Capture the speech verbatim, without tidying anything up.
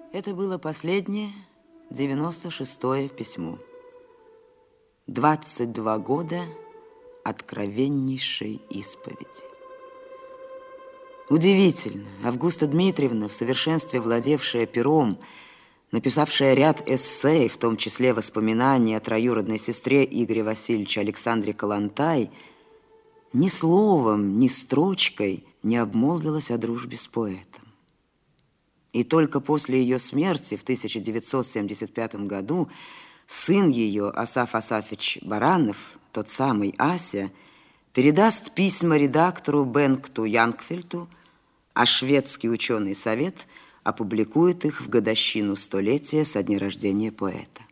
Это было последнее, девяносто шестое письмо. двадцать два года откровеннейшей исповеди. Удивительно, Августа Дмитриевна, в совершенстве владевшая пером, написавшая ряд эссе, в том числе воспоминания о троюродной сестре Игоря Васильевича Александре Калантай, ни словом, ни строчкой не обмолвилась о дружбе с поэтом. И только после ее смерти в тысяча девятьсот семьдесят пятом году сын ее, Асаф Асафович Баранов, тот самый Ася, передаст письма редактору Бенкту Янгфельту, а шведский ученый совет опубликует их в годовщину столетия со дня рождения поэта.